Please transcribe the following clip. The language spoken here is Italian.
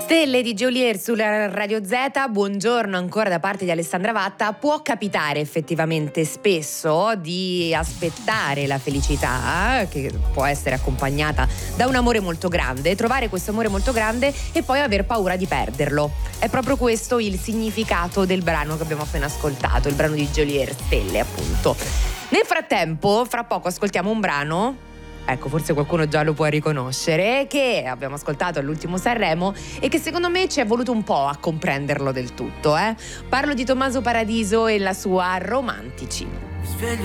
Stelle di Geolier sulla Radio Z, buongiorno ancora da parte di Alessandra Vatta. Può capitare effettivamente spesso di aspettare la felicità, che può essere accompagnata da un amore molto grande, trovare questo amore molto grande e poi aver paura di perderlo. È proprio questo il significato del brano che abbiamo appena ascoltato, il brano di Geolier, Stelle appunto. Nel frattempo, fra poco ascoltiamo un brano, ecco, forse qualcuno già lo può riconoscere, che abbiamo ascoltato all'ultimo Sanremo e che secondo me ci è voluto un po' a comprenderlo del tutto. Parlo di Tommaso Paradiso e la sua Romantici. Mi sveglio